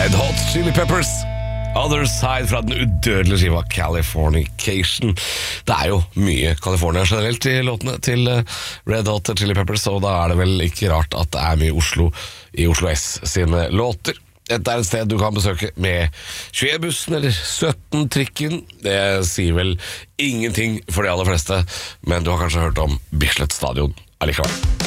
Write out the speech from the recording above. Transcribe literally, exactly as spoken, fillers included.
Red Hot Chili Peppers, Other Side fra den udødelige skiva Californication. Det er jo mye California generelt i låtene til Red Hot Chili Peppers, og da er det vel ikke rart at det er mye Oslo i Oslo S sine låter. Dette er et sted du kan besøke med tjue-bussen eller sytten-trikken. Det sier vel ingenting for de aller fleste, men du har kanskje hørt om Bislett Stadion allikevel.